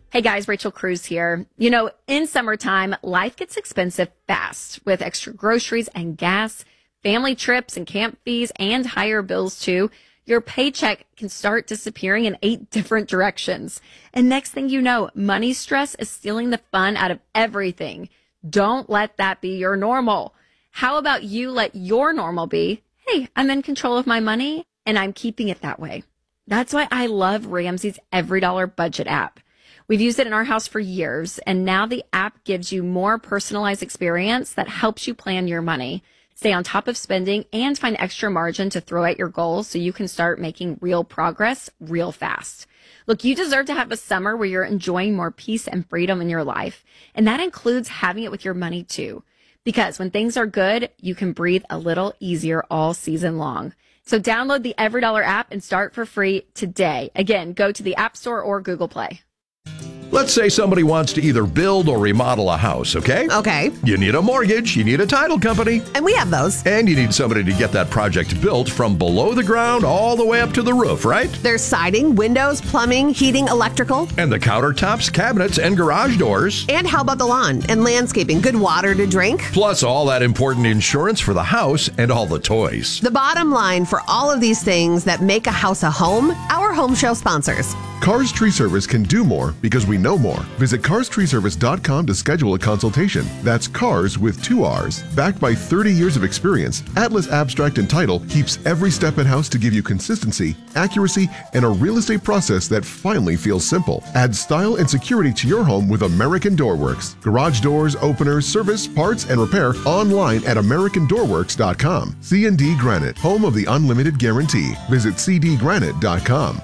Hey guys, Rachel Cruz here. You know, in summertime, life gets expensive fast with extra groceries and gas, family trips and camp fees, and higher bills too. Your paycheck can start disappearing in 8 different directions. And next thing you know, money stress is stealing the fun out of everything. Don't let that be your normal. How about you let your normal be, hey, I'm in control of my money and I'm keeping it that way. That's why I love Ramsey's EveryDollar Budget app. We've used it in our house for years, and now the app gives you more personalized experience that helps you plan your money, stay on top of spending, and find extra margin to throw at your goals so you can start making real progress real fast. Look, you deserve to have a summer where you're enjoying more peace and freedom in your life, and that includes having it with your money too. Because when things are good, you can breathe a little easier all season long. So download the EveryDollar app and start for free today. Again, go to the App Store or Google Play. Let's say somebody wants to either build or remodel a house, okay? Okay. You need a mortgage, you need a title company. And we have those. And you need somebody to get that project built from below the ground all the way up to the roof, right? There's siding, windows, plumbing, heating, electrical. And the countertops, cabinets, and garage doors. And how about the lawn and landscaping? Good water to drink. Plus all that important insurance for the house and all the toys. The bottom line for all of these things that make a house a home, our home show sponsors. Cars Tree Service can do more because we know more. Visit carstreeservice.com to schedule a consultation. That's cars with 2 R's. Backed by 30 years of experience, Atlas Abstract and Title keeps every step in-house to give you consistency, accuracy, and a real estate process that finally feels simple. Add style and security to your home with American Doorworks. Garage doors, openers, service, parts, and repair online at AmericanDoorworks.com. C&D Granite, home of the unlimited guarantee. Visit cdgranite.com.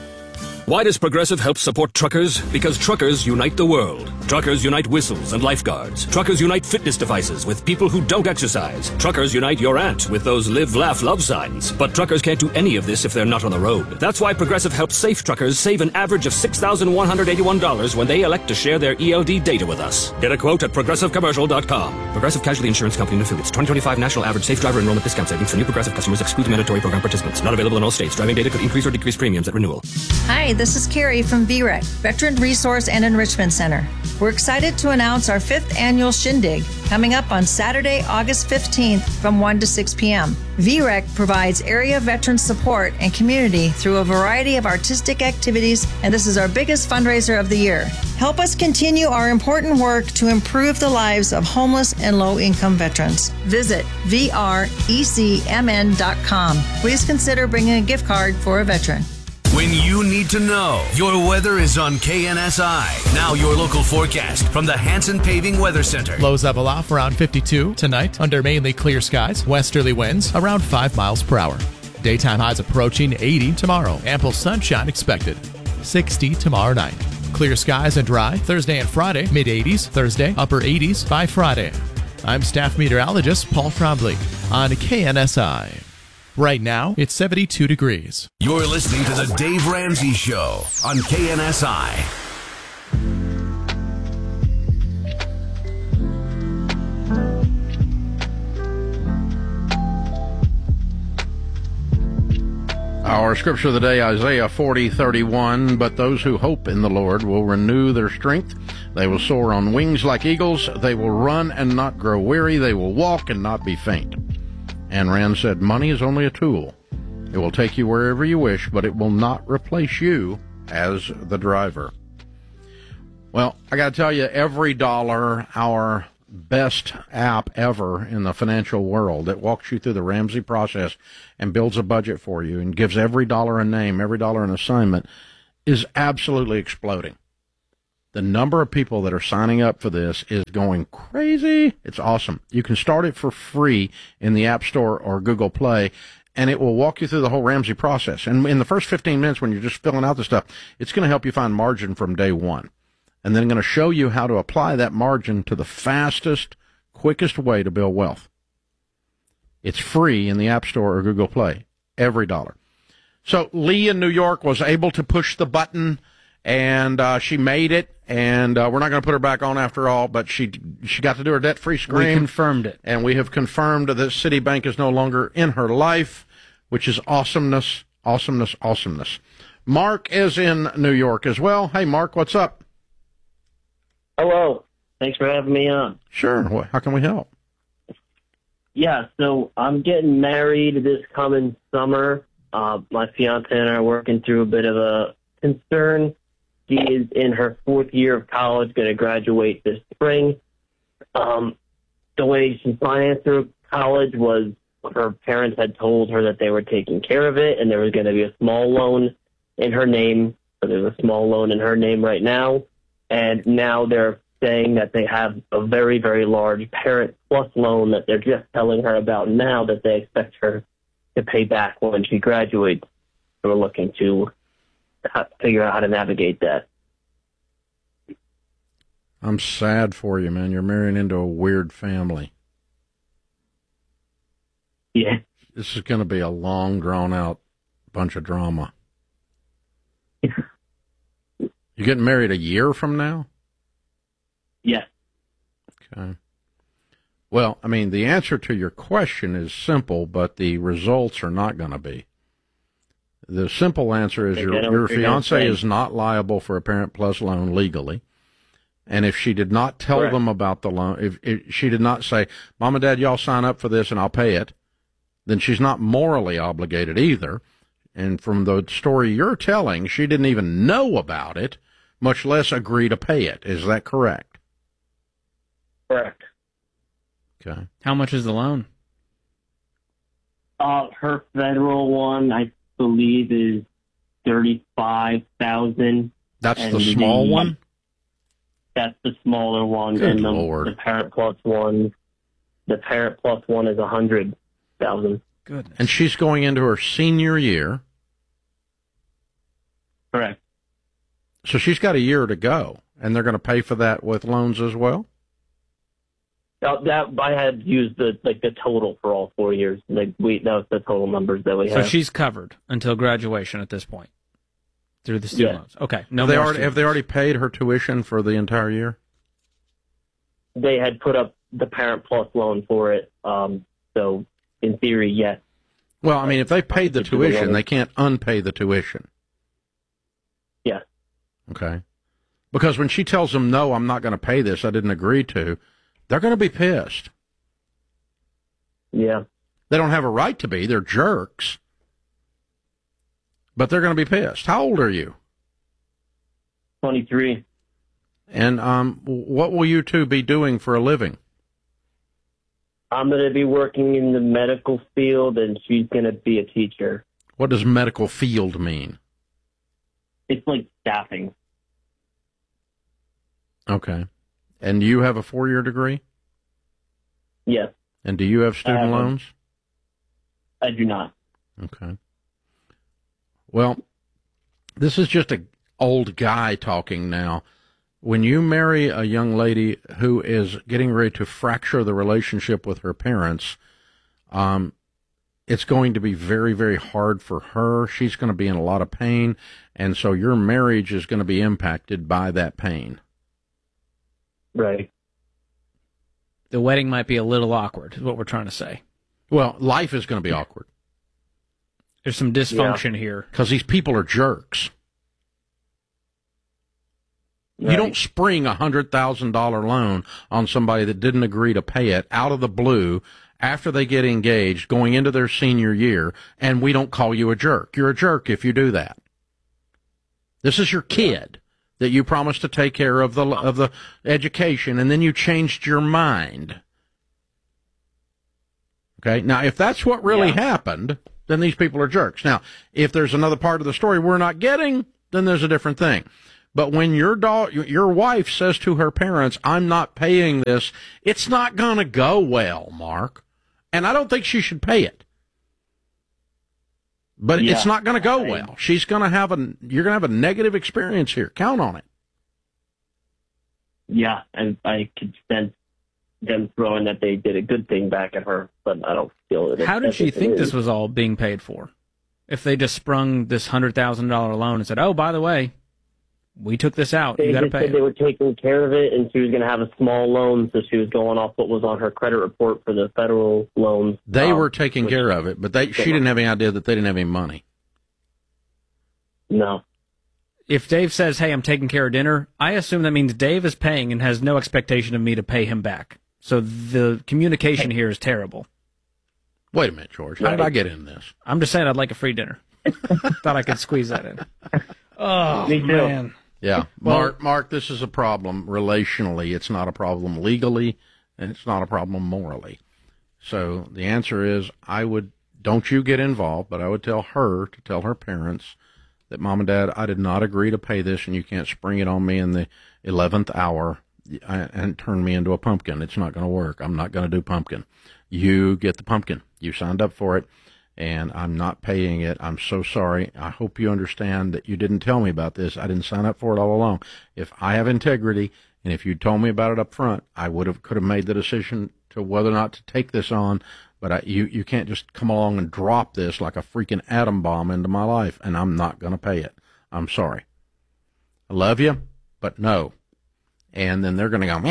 Why does Progressive help support truckers? Because truckers unite the world. Truckers unite whistles and lifeguards. Truckers unite fitness devices with people who don't exercise. Truckers unite your aunt with those live, laugh, love signs. But truckers can't do any of this if they're not on the road. That's why Progressive helps safe truckers save an average of $6,181 when they elect to share their ELD data with us. Get a quote at ProgressiveCommercial.com. Progressive Casualty Insurance Company and Affiliates. 2025 National Average Safe Driver Enrollment Discount Savings for new Progressive customers excludes mandatory program participants. Not available in all states. Driving data could increase or decrease premiums at renewal. Hi, this is Carrie from VREC, Veteran Resource and Enrichment Center. We're excited to announce our 5th annual Shindig coming up on Saturday, August 15th from 1 to 6 p.m. VREC provides area veteran support and community through a variety of artistic activities, and this is our biggest fundraiser of the year. Help us continue our important work to improve the lives of homeless and low-income veterans. Visit VRECMN.com. Please consider bringing a gift card for a veteran. When you need to know, your weather is on KNSI. Now your local forecast from the Hanson Paving Weather Center. Lows level off around 52 tonight under mainly clear skies. Westerly winds around 5 miles per hour. Daytime highs approaching 80 tomorrow. Ample sunshine expected. 60 tomorrow night. Clear skies and dry Thursday and Friday. Mid-80s Thursday, upper 80s by Friday. I'm staff meteorologist Paul Trombley on KNSI. Right now, it's 72 degrees. You're listening to The Dave Ramsey Show on KNSI. Our scripture of the day, Isaiah 40:31. But those who hope in the Lord will renew their strength. They will soar on wings like eagles. They will run and not grow weary. They will walk and not be faint. Ayn Rand said, money is only a tool. It will take you wherever you wish, but it will not replace you as the driver. Well, I got to tell you, EveryDollar, our best app ever in the financial world, that walks you through the Ramsey process and builds a budget for you and gives every dollar a name, every dollar an assignment, is absolutely exploding. The number of people that are signing up for this is going crazy. It's awesome. You can start it for free in the App Store or Google Play, and it will walk you through the whole Ramsey process. And in the first 15 minutes when you're just filling out the stuff, it's going to help you find margin from day one. And then going to show you how to apply that margin to the fastest, quickest way to build wealth. It's free in the App Store or Google Play. EveryDollar. So Lee in New York was able to push the button, and she made it. And we're not going to put her back on after all, but she got to do her debt-free scream. We confirmed it. And we have confirmed that Citibank is no longer in her life, which is awesomeness, awesomeness, awesomeness. Mark is in New York as well. Hey, Mark, what's up? Hello. Thanks for having me on. Sure. How can we help? Yeah, so I'm getting married this coming summer. My fiance and I are working through a bit of a concern. She is in her 4th year of college, going to graduate this spring. The way she financed her college was her parents had told her that they were taking care of it, and there was going to be a small loan in her name. So there's a small loan in her name right now, and now they're saying that they have a very, very large Parent Plus loan that they're just telling her about now that they expect her to pay back when she graduates. So we're looking to figure out how to navigate that. I'm sad for you, man. You're marrying into a weird family. Yeah. This is going to be a long, drawn-out bunch of drama. You getting married a year from now? Yes. Okay. Well, I mean, the answer to your question is simple, but the results are not going to be. The simple answer is your fiancé is not liable for a Parent Plus loan legally. And if she did not tell them about the loan, if she did not say, Mom and Dad, y'all sign up for this and I'll pay it, then she's not morally obligated either. And from the story you're telling, she didn't even know about it, much less agree to pay it. Is that correct? Correct. Okay. How much is the loan? Her federal one, I believe, is $35,000. That's the small one? That's the smaller one. Good and Lord. The Parent Plus one, is $100,000. Goodness. And she's going into her senior year. Correct. So she's got a year to go, and they're going to pay for that with loans as well? That I had used the total for all 4 years. That was the total numbers that we have. So she's covered until graduation at this point through the student loans. Okay. No more have they already paid her tuition for the entire year? They had put up the Parent Plus loan for it. So in theory, yes. Well, I mean, if they paid the tuition, they can't unpay the tuition. Yeah. Okay. Because when she tells them, no, I'm not going to pay this, I didn't agree to, they're going to be pissed. Yeah. They don't have a right to be. They're jerks. But they're going to be pissed. How old are you? 23. And what will you two be doing for a living? I'm going to be working in the medical field, and she's going to be a teacher. What does medical field mean? It's like staffing. Okay. And do you have a 4-year degree? Yes. And do you have student loans? I do not. Okay. Well, this is just an old guy talking now. When you marry a young lady who is getting ready to fracture the relationship with her parents, it's going to be very, very hard for her. She's going to be in a lot of pain, and so your marriage is going to be impacted by that pain. Right. The wedding might be a little awkward, is what we're trying to say. Well, life is going to be awkward. There's some dysfunction here. Because these people are jerks. Right. You don't spring a $100,000 loan on somebody that didn't agree to pay it out of the blue after they get engaged, going into their senior year, and we don't call you a jerk. You're a jerk if you do that. This is your kid that you promised to take care of the education, and then you changed your mind. Okay? Now, if that's what really happened, then these people are jerks. Now, if there's another part of the story we're not getting, then there's a different thing. But when your wife says to her parents, I'm not paying this, it's not going to go well, Mark. And I don't think she should pay it. But it's not going to go well. She's going to you're going to have a negative experience here. Count on it. Yeah, and I could sense them throwing that they did a good thing back at her, but I don't feel it. How did she think this was all being paid for? If they just sprung this $100,000 loan and said, oh, by the way, we took this out. You got to pay. They were taking care of it, and she was going to have a small loan, so she was going off what was on her credit report for the federal loans. They were taking care of it, but she didn't have any idea that they didn't have any money. No. if Dave says, hey, I'm taking care of dinner, I assume that means Dave is paying and has no expectation of me to pay him back. So the communication here is terrible. Wait a minute, George. How did I get in this? I'm just saying I'd like a free dinner. Thought I could squeeze that in. Oh, Me too. man. Yeah. Well, Mark, this is a problem relationally. It's not a problem legally, and it's not a problem morally. So the answer is don't you get involved, but I would tell her to tell her parents that, Mom and Dad, I did not agree to pay this, and you can't spring it on me in the 11th hour and turn me into a pumpkin. It's not going to work. I'm not going to do pumpkin. You get the pumpkin. You signed up for it, and I'm not paying it. I'm so sorry. I hope you understand that you didn't tell me about this. I didn't sign up for it all along. If I have integrity, and if you told me about it up front, I could have made the decision to whether or not to take this on. But you can't just come along and drop this like a freaking atom bomb into my life, and I'm not going to pay it. I'm sorry. I love you, but no. And then they're going to go,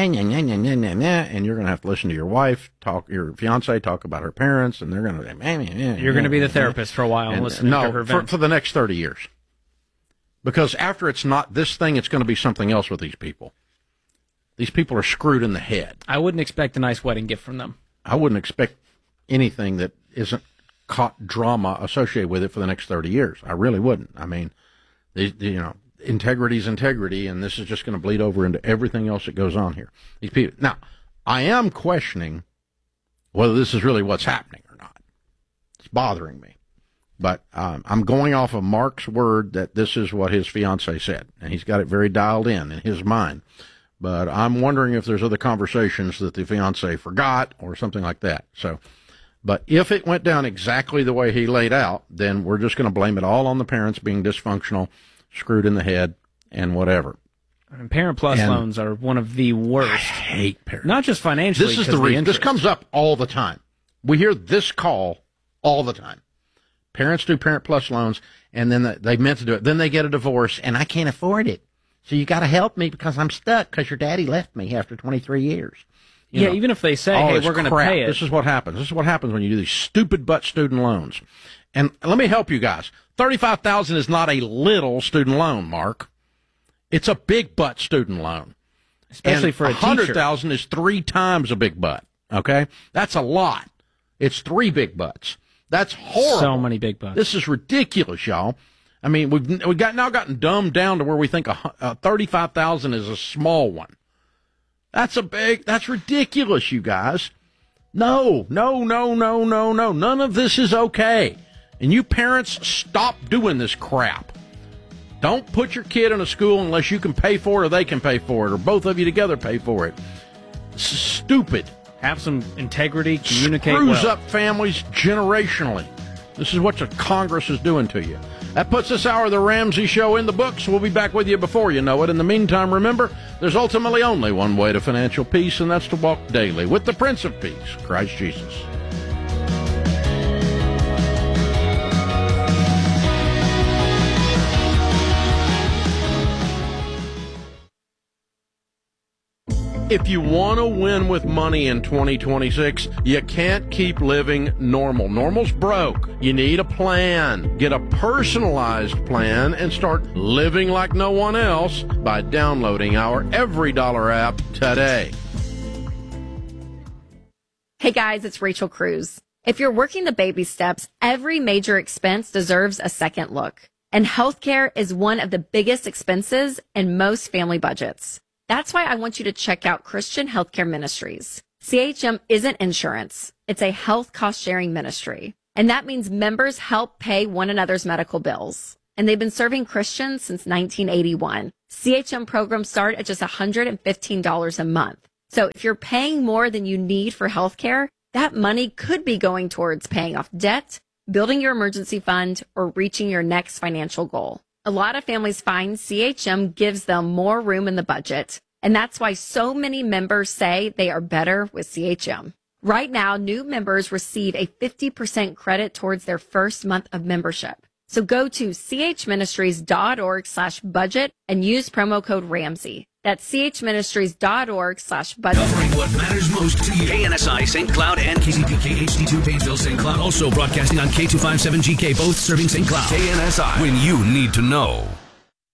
and you're going to have to listen to your wife, your fiance talk about her parents, and they're going to You're going to be the therapist for a while and listening to her vent. For the next 30 years. Because after it's not this thing, it's going to be something else with these people. These people are screwed in the head. I wouldn't expect a nice wedding gift from them. I wouldn't expect anything that isn't caught drama associated with it for the next 30 years. I really wouldn't. I mean, integrity is integrity, and this is just going to bleed over into everything else that goes on here. These people. Now, I am questioning whether this is really what's happening or not. It's bothering me. But I'm going off of Mark's word that this is what his fiancée said, and he's got it very dialed in his mind. But I'm wondering if there's other conversations that the fiancé forgot or something like that. So, but if it went down exactly the way he laid out, then we're just going to blame it all on the parents being dysfunctional, screwed in the head, and whatever. And Parent Plus loans are one of the worst. I hate Parent. Not just financially. This is the reason. This comes up all the time. We hear this call all the time. Parents do Parent Plus loans, and then they meant to do it. Then they get a divorce, and I can't afford it. So you got to help me because I'm stuck because your daddy left me after 23 years. You know, even if they say, hey, we're going to pay it. This is what happens. This is what happens when you do these stupid butt student loans. And let me help you guys. $35,000 is not a little student loan, Mark. It's a big butt student loan. Especially for a teacher. $100,000 is 3 times a big butt. Okay? That's a lot. It's 3 big butts. That's horrible. So many big butts. This is ridiculous, y'all. I mean, we've now gotten dumbed down to where we think $35,000 is a small one. That's ridiculous, you guys. No. None of this is okay. And you parents, stop doing this crap. Don't put your kid in a school unless you can pay for it or they can pay for it or both of you together pay for it. It's stupid. Have some integrity, communicate Screws well. up families generationally. This is what the Congress is doing to you. That puts this hour of the Ramsey Show in the books. We'll be back with you before you know it. In the meantime, remember, there's ultimately only one way to financial peace, and that's to walk daily with the Prince of Peace, Christ Jesus. If you want to win with money in 2026, you can't keep living normal. Normal's broke. You need a plan. Get a personalized plan and start living like no one else by downloading our EveryDollar app today. Hey guys, it's Rachel Cruz. If you're working the baby steps, every major expense deserves a second look. And healthcare is one of the biggest expenses in most family budgets. That's why I want you to check out Christian Healthcare Ministries. CHM isn't insurance. It's a health cost-sharing ministry. And that means members help pay one another's medical bills. And they've been serving Christians since 1981. CHM programs start at just $115 a month. So if you're paying more than you need for healthcare, that money could be going towards paying off debt, building your emergency fund, or reaching your next financial goal. A lot of families find CHM gives them more room in the budget, and that's why so many members say they are better with CHM. Right now, new members receive a 50% credit towards their first month of membership. So go to chministries.org/budget and use promo code Ramsey. That's chministries.org/budget. Covering what matters most to you. KNSI St. Cloud and KCPK HD2 Painesville St. Cloud. Also broadcasting on K257GK, both serving St. Cloud. KNSI, when you need to know.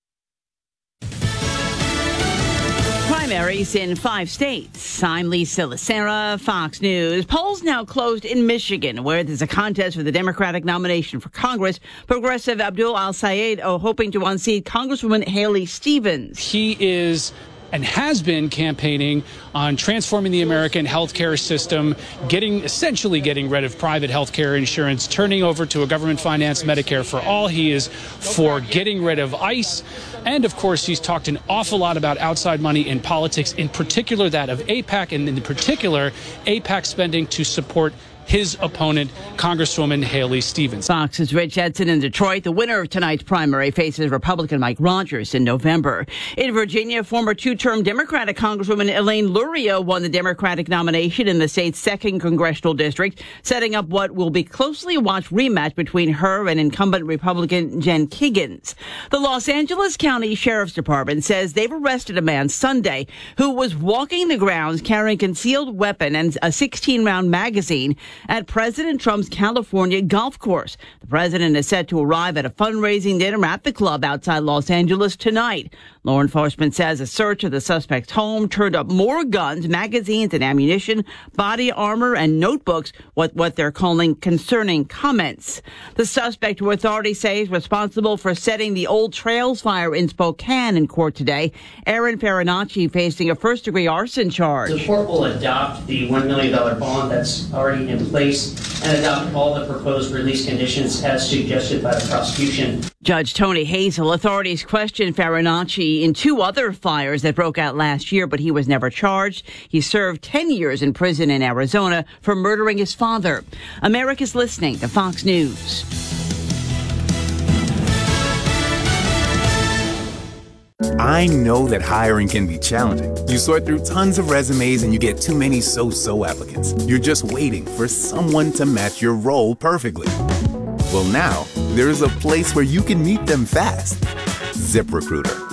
primaries in 5 states. I'm Lisa Lacera, Fox News. Polls now closed in Michigan, where there's a contest for the Democratic nomination for Congress. Progressive Abdul Al-Sayed hoping to unseat Congresswoman Haley Stevens. He is and has been campaigning on transforming the American healthcare system, essentially getting rid of private healthcare insurance, turning over to a government-financed Medicare for all. He is for getting rid of ICE. And, of course, he's talked an awful lot about outside money in politics, in particular that of AIPAC, and in particular AIPAC spending to support his opponent, Congresswoman Haley Stevens. Fox's Rich Edson in Detroit. The winner of tonight's primary faces Republican Mike Rogers in November. In Virginia, former 2-term Democratic Congresswoman Elaine Luria won the Democratic nomination in the state's 2nd congressional district, setting up what will be closely watched rematch between her and incumbent Republican Jen Kiggins. The Los Angeles County Sheriff's Department says they've arrested a man Sunday who was walking the grounds carrying a concealed weapon and a 16-round magazine at President Trump's California golf course. The president is set to arrive at a fundraising dinner at the club outside Los Angeles tonight. Law enforcement says a search of the suspect's home turned up more guns, magazines, and ammunition, body armor, and notebooks, what they're calling concerning comments. The suspect, who authorities say is responsible for setting the Old Trails fire in Spokane, in court today. Aaron Farinacci facing a first-degree arson charge. The court will adopt the $1 million bond that's already in place and adopt all the proposed release conditions as suggested by the prosecution. Judge Tony Hazel, authorities questioned Farinacci in 2 other fires that broke out last year, but he was never charged. He served 10 years in prison in Arizona for murdering his father. America's listening to Fox News. I know that hiring can be challenging. You sort through tons of resumes and you get too many so-so applicants. You're just waiting for someone to match your role perfectly. Well, now, there's a place where you can meet them fast. ZipRecruiter.